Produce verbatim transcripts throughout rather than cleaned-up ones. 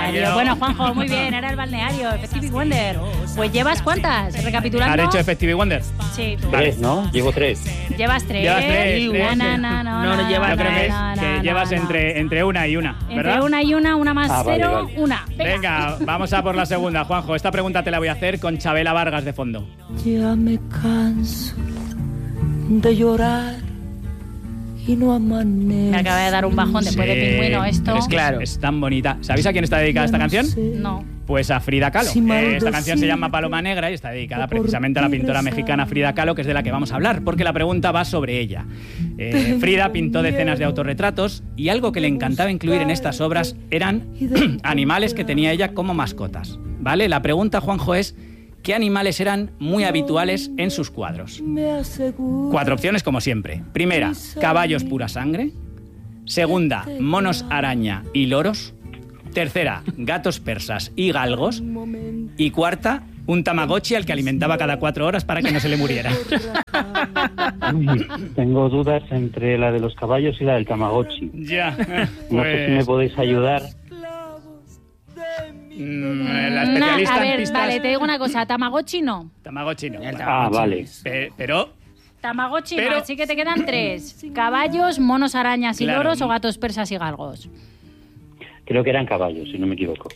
balneario. Bueno, Juanjo, muy bien, era el balneario, Effective Wonder. Pues llevas ¿cuántas? Recapitulando. ¿Has hecho Effective Wonder? Sí. Tres, ¿no? Llevo tres. Llevas tres. Llevas tres. Na, na, na, no, No, no llevas Yo creo que, es, na, que na, llevas na, entre, entre una y una, ¿verdad? Entre una y una, una más Ah, vale, cero, vale. una. Venga. Venga, vamos a por la segunda, Juanjo. Esta pregunta te la voy a hacer con Chabela Vargas de fondo. Ya me canso de llorar y no amanece. Me acaba de dar un bajón después de Sí, Pingüino esto. pero es que Claro. es, es tan bonita. ¿Sabéis a quién está dedicada esta canción? No. Pues a Frida Kahlo. Si Eh, esta canción se maldecir llama Paloma Negra y está dedicada por precisamente a la ti pintora rezar. mexicana Frida Kahlo, que es de la que vamos a hablar, porque la pregunta va sobre ella. Eh, Frida pintó decenas de autorretratos y algo que le encantaba incluir en estas obras eran animales que tenía ella como mascotas. ¿Vale? La pregunta, Juanjo, es ¿qué animales eran muy habituales en sus cuadros? Me aseguro. Cuatro opciones como siempre. Primera, caballos pura sangre. Segunda, monos araña y loros. Tercera, gatos persas y galgos. Y cuarta, un tamagotchi al que alimentaba cada cuatro horas para que no se le muriera. Tengo dudas entre la de los caballos y la del Tamagotchi. Ya, No sé si me pues... podéis ayudar. mm, la Na- especialista a en ver, pistas... vale, te digo una cosa. Tamagotchi no. Tamagotchi no. El Ah, vale. Pe- Pero... Tamagotchi Pero- no, así que te quedan tres. Caballos, monos arañas y Claro. loros o gatos persas y galgos. Creo que eran caballos, si no me equivoco.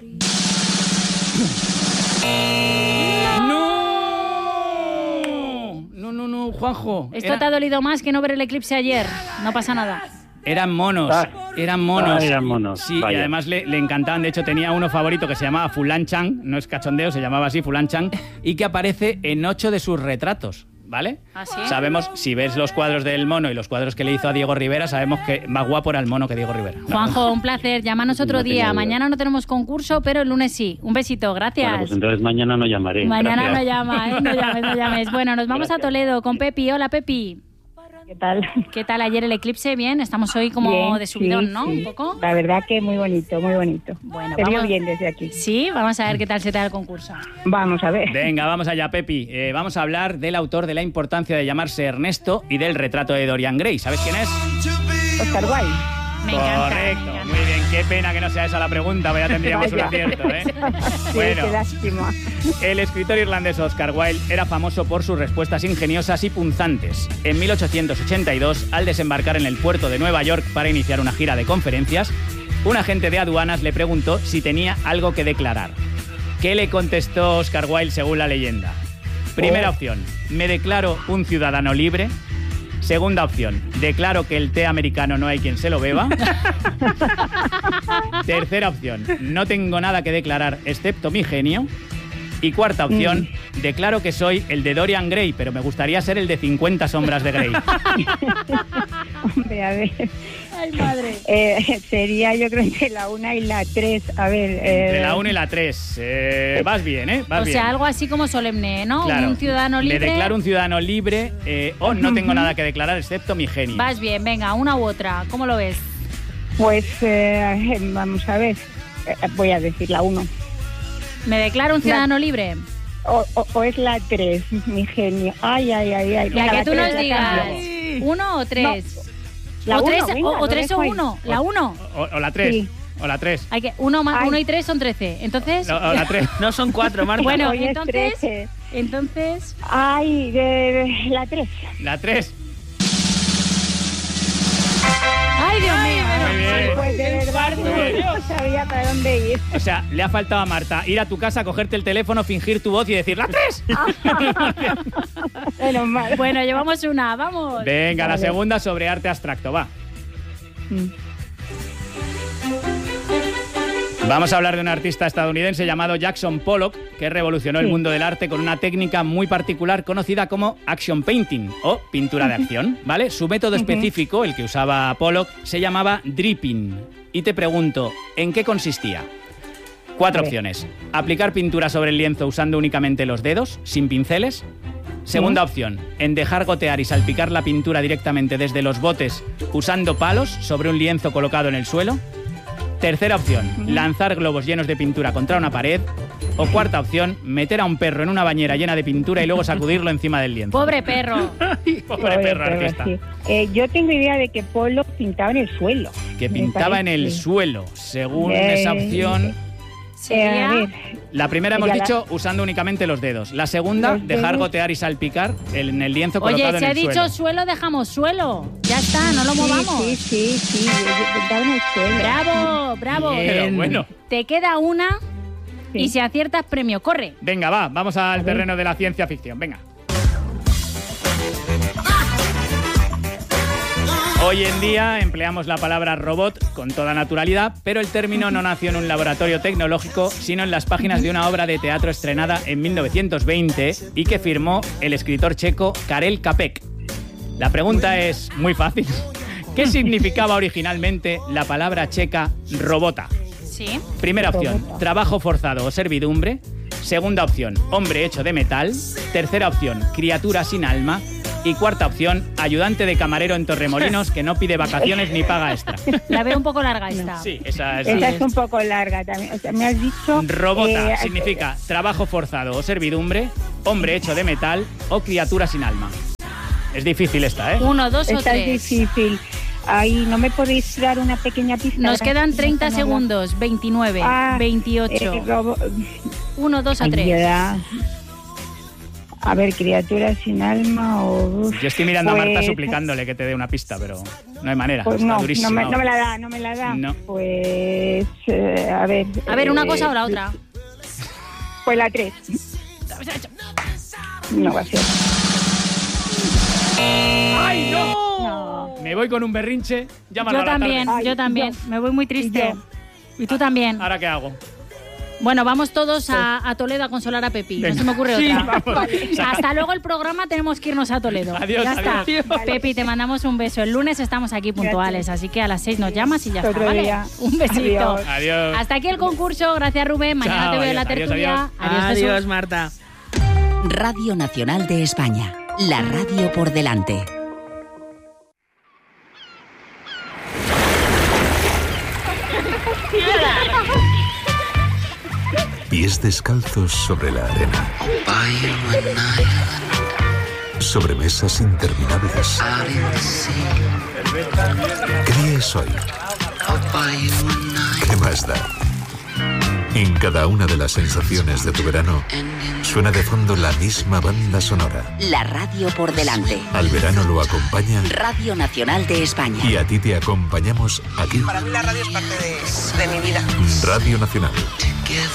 ¡No! No, no, no, Juanjo. Esto Era- te ha dolido más que no ver el eclipse ayer. No pasa nada. Eran monos, Ah. eran monos. Ah, eran monos, Sí, vaya. y además le, le encantaban. De hecho, tenía uno favorito que se llamaba Fulan Chang, no es cachondeo, se llamaba así Fulan Chang, y que aparece en ocho de sus retratos, ¿vale? ¿Ah, sí? Sabemos, si ves los cuadros del mono y los cuadros que le hizo a Diego Rivera, sabemos que más guapo era el mono que Diego Rivera. Juanjo, un placer. Llámanos otro No tenía día. duda. Mañana no tenemos concurso, pero el lunes sí. Un besito, gracias. Bueno, pues entonces mañana no llamaré. Mañana Gracias. no llamas, ¿eh? no llames, no llames. Bueno, nos vamos a Toledo con Pepi. Hola, Pepi. ¿Qué tal? ¿Qué tal ayer el eclipse? Bien, estamos hoy como Bien, de subidón, sí, ¿no? sí. Un poco. La verdad que muy bonito, muy bonito. Bueno, Se vio vamos. bien desde aquí. Sí, vamos a ver qué tal se te da el concurso. Vamos a ver. Venga, vamos allá, Pepi. Eh, vamos a hablar del autor de La importancia de llamarse Ernesto y del retrato de Dorian Gray. ¿Sabes quién es? Oscar Wilde. Me encanta. Correcto, me encanta. muy bien. Qué pena que no sea esa la pregunta, pues ya tendríamos un Vaya. acierto, ¿eh? Sí, Bueno. qué lástima. El escritor irlandés Oscar Wilde era famoso por sus respuestas ingeniosas y punzantes. En mil ochocientos ochenta y dos, al desembarcar en el puerto de Nueva York para iniciar una gira de conferencias, un agente de aduanas le preguntó si tenía algo que declarar. ¿Qué le contestó Oscar Wilde según la leyenda? Primera Oh. opción, me declaro un ciudadano libre. Segunda opción, declaro que el té americano no hay quien se lo beba. Tercera opción, no tengo nada que declarar excepto mi genio. Y cuarta opción, declaro que soy el de Dorian Gray, pero me gustaría ser el de cincuenta sombras de Grey. Hombre, a ver. Ay, madre. Eh, sería yo creo entre la una y la tres. A ver. Eh, De la una y la tres. Eh, vas bien, ¿eh? Vas O bien. sea, algo así como solemne, ¿no? Claro. Un ciudadano libre. Me declaro un ciudadano libre eh, o no tengo nada que declarar excepto mi genio. Vas bien, venga, una u otra. ¿Cómo lo ves? Pues eh, vamos a ver. Eh, voy a decir la uno. ¿Me declaro un ciudadano libre? O, o, o es la tres, mi genio. Ay, ay, ay, ay. La Venga, que tú tres nos la digas. cambio. ¿Uno o tres? La o uno, tres, venga, o, o lo tres o dejo ahí. uno. La uno. O, o la tres. Sí. O la tres. Hay que, uno, más, Ay. uno y tres son trece. Entonces, No, o la tres. No son cuatro, Marta. bueno, Hoy es entonces, trece. entonces, Ay, de, de- la tres. La tres. ay, Dios mío. Muy bien. Pues de verdad bien. no sabía para dónde ir. O sea, le ha faltado a Marta ir a tu casa, cogerte el teléfono, fingir tu voz y decir ¡la tres! Menos mal. Bueno, llevamos una, vamos. Venga, la Vale. segunda sobre arte abstracto, va. Mm. Vamos a hablar de un artista estadounidense llamado Jackson Pollock, que revolucionó el Sí. mundo del arte con una técnica muy particular conocida como action painting o pintura de acción, ¿vale? Su método específico, el que usaba Pollock, se llamaba dripping. Y te pregunto, ¿en qué consistía? Cuatro A ver. opciones. Aplicar pintura sobre el lienzo usando únicamente los dedos, sin pinceles. Segunda opción, en dejar gotear y salpicar la pintura directamente desde los botes usando palos sobre un lienzo colocado en el suelo. Tercera opción, lanzar globos llenos de pintura contra una pared. O cuarta opción, meter a un perro en una bañera llena de pintura y luego sacudirlo encima del lienzo. Pobre perro. Pobre Pobre perro perro, artista. sí. Eh, yo tengo idea de que Polo pintaba en el suelo. Que me pintaba en el parece. suelo. Según Eh, esa opción, Eh, a ver, La primera hemos Sería dicho usando únicamente los dedos. La segunda, Los dejar dedos. gotear y salpicar el- en el lienzo Oye, colocado si en ha el dicho suelo. suelo, dejamos suelo. Ya está, no lo sí, movamos. sí, sí, sí, yo- yo estaba en el suelo. Bravo, bravo. Pero bueno. Te queda una Sí. y si aciertas, premio. Corre. Venga, va, vamos al terreno de la ciencia ficción. Venga. Hoy en día empleamos la palabra robot con toda naturalidad, pero el término no nació en un laboratorio tecnológico, sino en las páginas de una obra de teatro estrenada en mil novecientos veinte y que firmó el escritor checo Karel Čapek. La pregunta es muy fácil. ¿Qué significaba originalmente la palabra checa robota? Sí. Primera opción, Robota. trabajo forzado o servidumbre. Segunda opción, hombre hecho de metal. Tercera opción, criatura sin alma. Y cuarta opción, ayudante de camarero en Torremolinos que no pide vacaciones ni paga extra. La veo un poco larga esta. Sí, esa es. Esa es un poco larga también. O sea, me has dicho... Robota eh, significa trabajo forzado o servidumbre, hombre hecho de metal o criatura sin alma. Es difícil esta, ¿eh? Uno, dos o Esta es tres. difícil. Ahí, ¿no me podéis dar una pequeña pista? Nos quedan No, treinta no, no. segundos. veintinueve, Ah, veintiocho. Eh, robo- Uno, dos o Ay, tres. ya. A ver, criatura sin alma o... Yo estoy mirando a Marta Pues- suplicándole que te dé una pista, pero no hay manera. Pues está no, no durísima me, no ahora. me la da, no me la da. No. Pues, eh, a ver... A ver, una eh, cosa o la otra. Pues la tres. No va a ser. ¡Ay, no! No. Me voy con un berrinche. Llámalo Yo a la también, tarde. Ay, yo también. yo. Me voy muy triste. Y Y tú también. ¿Ahora qué hago? Bueno, vamos todos a, a Toledo a consolar a Pepi. No Venga. se me ocurre Sí, otra. vamos. Hasta luego el programa, tenemos que irnos a Toledo. Adiós, ya está. adiós. Pepi, te mandamos un beso. El lunes estamos aquí puntuales, así que a las seis nos llamas y ya está, Otro ¿vale? día. Un besito. Adiós. Adiós. Hasta aquí el concurso. Gracias, Rubén. Mañana Chao, te veo en la adiós, adiós, tertulia. adiós. Jesús. Adiós, Marta. Radio Nacional de España. La radio por delante. Pies descalzos sobre la arena. Sobre mesas interminables. ¿Qué día es hoy? ¿Qué más da? En cada una de las sensaciones de tu verano suena de fondo la misma banda sonora. La radio por delante. Al verano lo acompaña Radio Nacional de España. y a ti te acompañamos aquí. Para mí la radio es parte de, de mi vida. Radio Nacional.